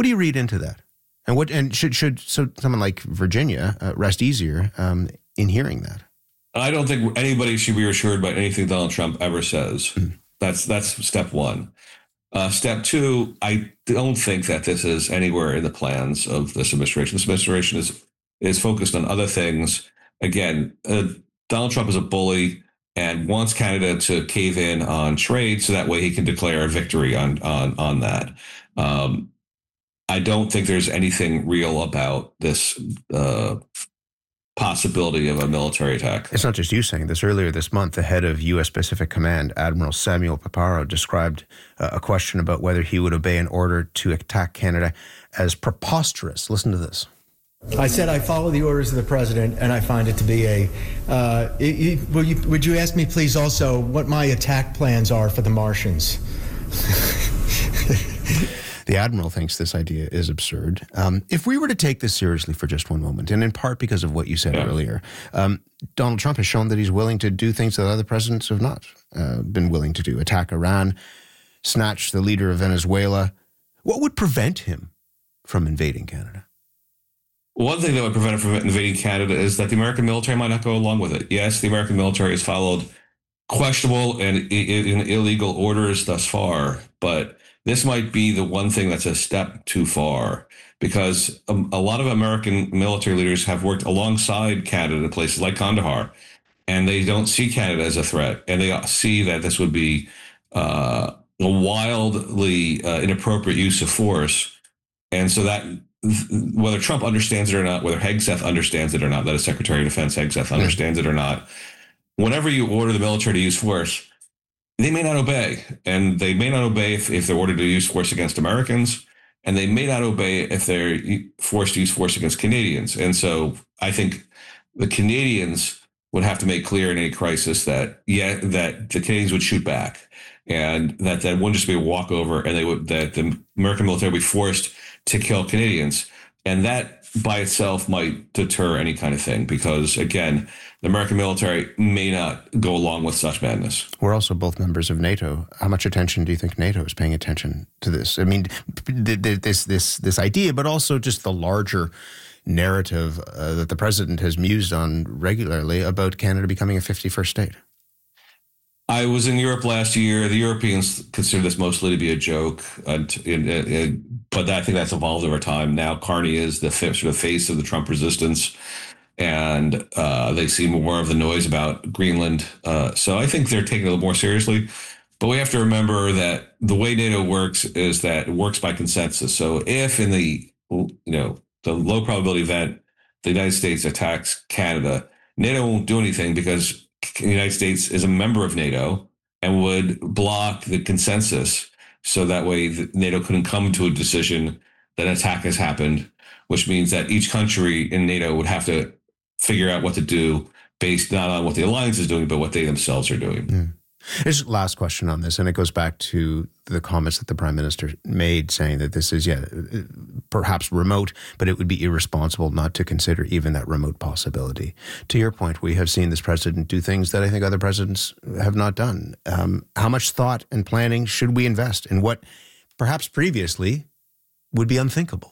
What do you read into that? And should someone like Virginia rest easier in hearing that? I don't think anybody should be reassured by anything Donald Trump ever says. That's step one. Step two, I don't think that this is anywhere in the plans of this administration. This administration is focused on other things. Again, Donald Trump is a bully and wants Canada to cave in on trade so that way he can declare a victory on that. I don't think there's anything real about this possibility of a military attack. It's not just you saying this. Earlier this month, the head of U.S. Pacific Command, Admiral Samuel Paparo, described a question about whether he would obey an order to attack Canada as preposterous. Listen to this. I said I follow the orders of the president, and I find it to be would you ask me, please, also what my attack plans are for the Martians? The Admiral thinks this idea is absurd. If we were to take this seriously for just one moment, and in part because of what you said earlier, Donald Trump has shown that he's willing to do things that other presidents have not been willing to do. Attack Iran, snatch the leader of Venezuela. What would prevent him from invading Canada? One thing that would prevent him from invading Canada is that the American military might not go along with it. Yes, the American military has followed questionable and illegal orders thus far, but this might be the one thing that's a step too far, because a lot of American military leaders have worked alongside Canada in places like Kandahar, and they don't see Canada as a threat. And they see that this would be a wildly inappropriate use of force. And so that whether Trump understands it or not, whether Hegseth understands it or not, that is Secretary of Defense Hegseth understands it or not, whenever you order the military to use force, they may not obey, and they may not obey if they're ordered to use force against Americans, and they may not obey if they're forced to use force against Canadians. And so I think the Canadians would have to make clear in any crisis that the Canadians would shoot back, and that wouldn't just be a walkover, and that the American military would be forced to kill Canadians. And that by itself might deter any kind of thing, because, again, the American military may not go along with such madness. We're also both members of NATO. How much attention do you think NATO is paying attention to this? I mean, this idea, but also just the larger narrative that the president has mused on regularly about Canada becoming a 51st state. I was in Europe last year. The Europeans consider this mostly to be a joke, but I think that's evolved over time. Now Carney is the sort of face of the Trump resistance, and they see more of the noise about Greenland. So I think they're taking it a little more seriously. But we have to remember that the way NATO works is that it works by consensus. So if in the low probability event the United States attacks Canada, NATO won't do anything because the United States is a member of NATO and would block the consensus. So that way NATO couldn't come to a decision that an attack has happened, which means that each country in NATO would have to figure out what to do based not on what the alliance is doing, but what they themselves are doing. Mm. There's last question on this, and it goes back to the comments that the Prime Minister made saying that this is, perhaps remote, but it would be irresponsible not to consider even that remote possibility. To your point, we have seen this president do things that I think other presidents have not done. How much thought and planning should we invest in what perhaps previously would be unthinkable?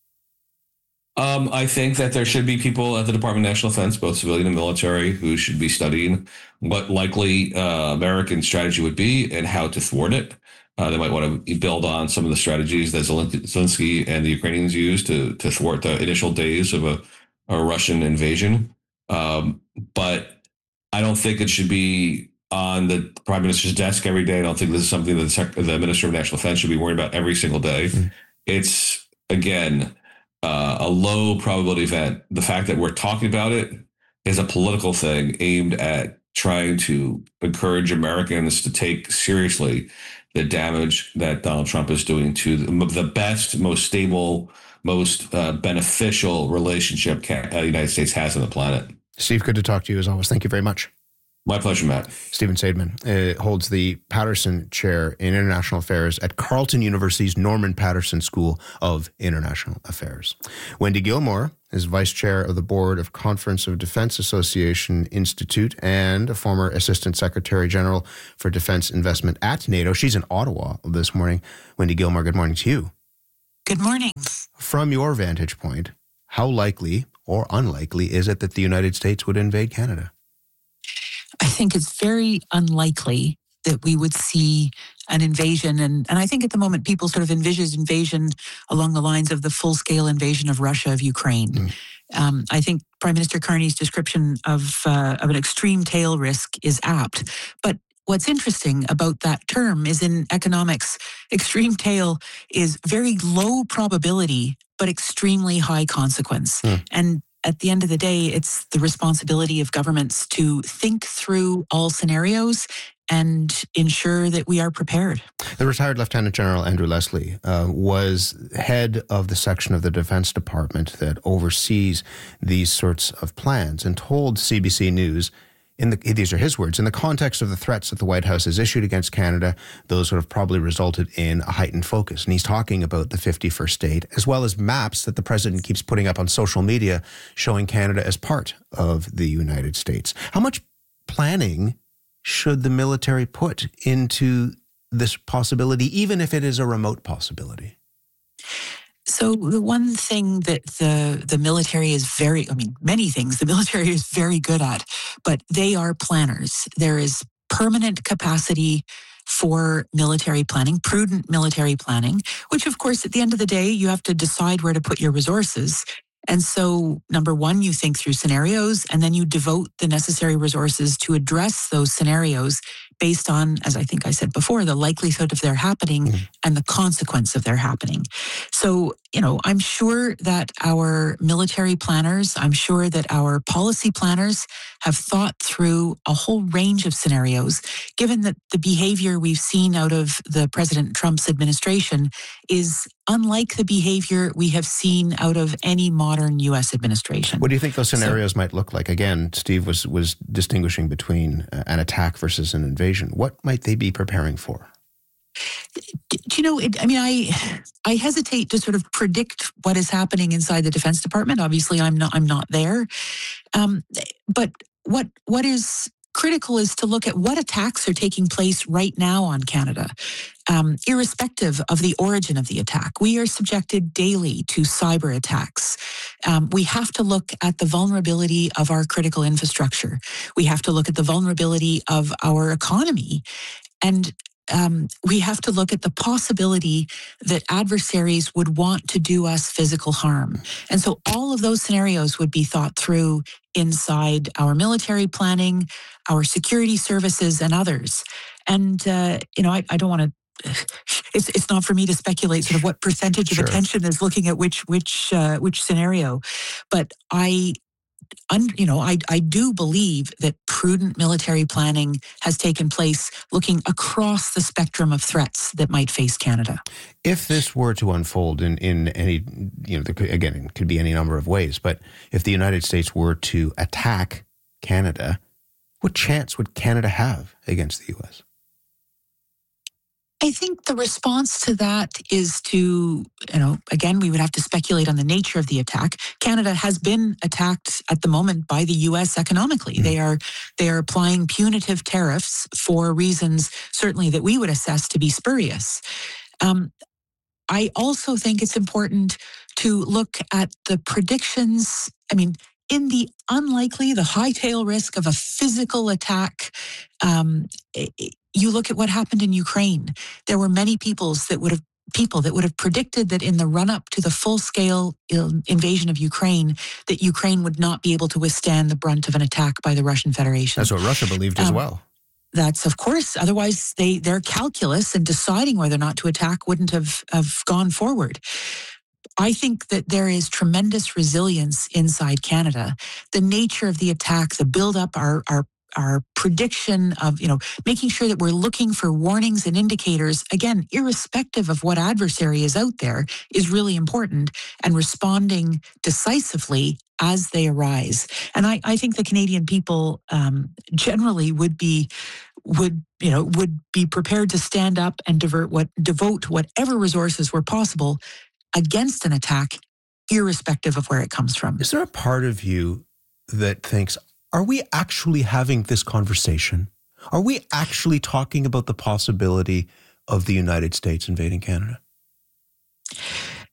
I think that there should be people at the Department of National Defense, both civilian and military, who should be studying what likely American strategy would be and how to thwart it. They might want to build on some of the strategies that Zelensky and the Ukrainians used to thwart the initial days of a Russian invasion. But I don't think it should be on the Prime Minister's desk every day. I don't think this is something that the Minister of National Defense should be worried about every single day. Mm. It's, again, a low probability event. The fact that we're talking about it is a political thing aimed at trying to encourage Americans to take seriously the damage that Donald Trump is doing to the best, most stable, most beneficial relationship the United States has on the planet. Steve, good to talk to you as always. Thank you very much. My pleasure, Matt. Stephen Saidman holds the Patterson Chair in International Affairs at Carleton University's Norman Patterson School of International Affairs. Wendy Gilmore is Vice Chair of the Board of Conference of Defense Association Institute and a former Assistant Secretary General for Defense Investment at NATO. She's in Ottawa this morning. Wendy Gilmore, good morning to you. Good morning. From your vantage point, how likely or unlikely is it that the United States would invade Canada? I think it's very unlikely that we would see an invasion. And I think at the moment people sort of envisage invasion along the lines of the full-scale invasion of Russia of Ukraine. I think Prime Minister Carney's description of an extreme tail risk is apt. But what's interesting about that term is in economics, extreme tail is very low probability, but extremely high consequence. And at the end of the day, it's the responsibility of governments to think through all scenarios and ensure that we are prepared. The retired Lieutenant General Andrew Leslie was head of the section of the Defense Department that oversees these sorts of plans and told CBC News, these are his words, in the context of the threats that the White House has issued against Canada, those would have probably resulted in a heightened focus. And he's talking about the 51st state, as well as maps that the president keeps putting up on social media showing Canada as part of the United States. How much planning should the military put into this possibility, even if it is a remote possibility? So the one thing that the military is many things the military is very good at, but they are planners. There is permanent capacity for military planning, prudent military planning, which of course, at the end of the day, you have to decide where to put your resources. And so, number one, you think through scenarios, and then you devote the necessary resources to address those scenarios based on, as I think I said before, the likelihood of their happening and the consequence of their happening. So, I'm sure that our military planners, I'm sure that our policy planners have thought through a whole range of scenarios, given that the behavior we've seen out of the President Trump's administration is unlike the behavior we have seen out of any modern U.S. administration. What do you think those scenarios might look like? Again, Steve was distinguishing between an attack versus an invasion. What might they be preparing for? I hesitate to sort of predict what is happening inside the Defense Department. Obviously, I'm not there. But what is critical is to look at what attacks are taking place right now on Canada, irrespective of the origin of the attack. We are subjected daily to cyber attacks. We have to look at the vulnerability of our critical infrastructure. We have to look at the vulnerability of our economy. And we have to look at the possibility that adversaries would want to do us physical harm. And so all of those scenarios would be thought through inside our military planning, our security services, and others. And, I don't want to, it's not for me to speculate sort of what percentage of attention is looking at which scenario. But I do believe that prudent military planning has taken place looking across the spectrum of threats that might face Canada. If this were to unfold in any, again, it could be any number of ways, but if the United States were to attack Canada, what chance would Canada have against the U.S.? I think the response to that is to, again, we would have to speculate on the nature of the attack. Canada has been attacked at the moment by the U.S. economically. They are applying punitive tariffs for reasons certainly that we would assess to be spurious. I also think it's important to look at the predictions. In the unlikely, the high tail risk of a physical attack, you look at what happened in Ukraine. There were many people that would have predicted that in the run-up to the full-scale invasion of Ukraine, that Ukraine would not be able to withstand the brunt of an attack by the Russian Federation. That's what Russia believed as well. That's, of course, otherwise their calculus in deciding whether or not to attack wouldn't have gone forward. I think that there is tremendous resilience inside Canada. The nature of the attack, the build-up, our prediction of, making sure that we're looking for warnings and indicators, again, irrespective of what adversary is out there, is really important, and responding decisively as they arise. And I think the Canadian people generally would be prepared to stand up and devote whatever resources were possible against an attack, irrespective of where it comes from. Is there a part of you that thinks, are we actually having this conversation? Are we actually talking about the possibility of the United States invading Canada?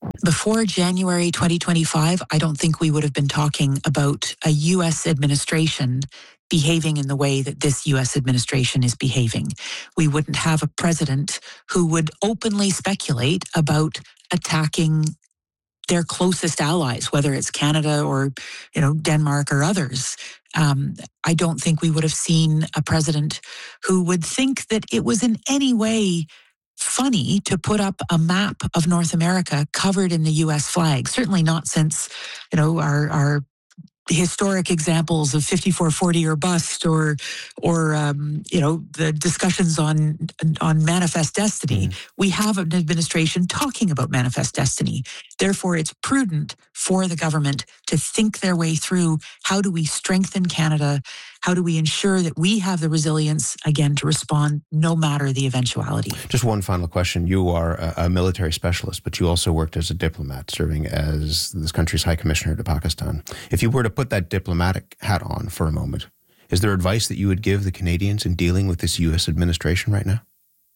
Before January 2025, I don't think we would have been talking about a U.S. administration behaving in the way that this U.S. administration is behaving. We wouldn't have a president who would openly speculate about attacking their closest allies, whether it's Canada or, Denmark or others. I don't think we would have seen a president who would think that it was in any way funny to put up a map of North America covered in the U.S. flag. Certainly not since, our historic examples of 5440 or bust, or the discussions on manifest destiny. We have an administration talking about manifest destiny. Therefore, it's prudent for the government to think their way through, how do we strengthen Canada? How do we ensure that we have the resilience, again, to respond no matter the eventuality? Just one final question. You are a military specialist, but you also worked as a diplomat, serving as this country's High Commissioner to Pakistan. If you were to put that diplomatic hat on for a moment, is there advice that you would give the Canadians in dealing with this U.S. administration right now?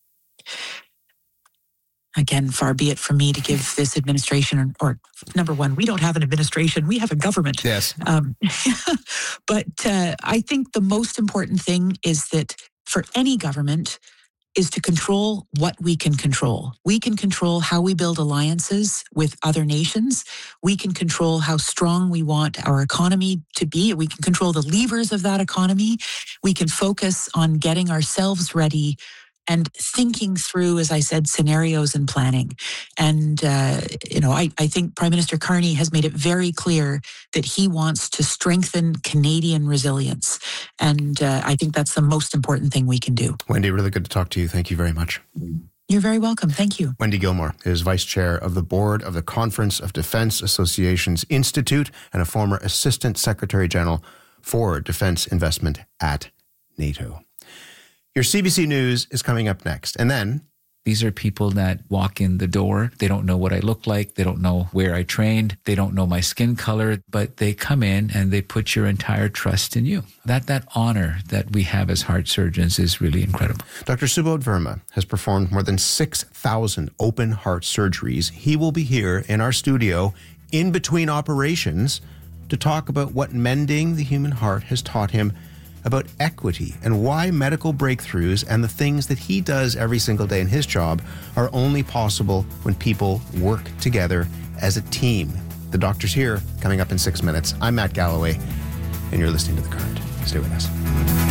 Again, far be it from me to give this administration, or number one, we don't have an administration, we have a government. Yes. But I think the most important thing is that for any government is to control what we can control. We can control how we build alliances with other nations. We can control how strong we want our economy to be. We can control the levers of that economy. We can focus on getting ourselves ready and thinking through, as I said, scenarios and planning. And, I think Prime Minister Carney has made it very clear that he wants to strengthen Canadian resilience. And I think that's the most important thing we can do. Wendy, really good to talk to you. Thank you very much. You're very welcome. Thank you. Wendy Gilmore is Vice Chair of the Board of the Conference of Defense Associations Institute and a former Assistant Secretary General for Defense Investment at NATO. Your CBC News is coming up next. And then these are people that walk in the door. They don't know what I look like. They don't know where I trained. They don't know my skin color, but they come in and they put your entire trust in you. That honor that we have as heart surgeons is really incredible. Dr. Subodh Verma has performed more than 6,000 open heart surgeries. He will be here in our studio in between operations to talk about what mending the human heart has taught him about equity and why medical breakthroughs and the things that he does every single day in his job are only possible when people work together as a team. The doctor's here, coming up in 6 minutes. I'm Matt Galloway, and you're listening to The Current. Stay with us.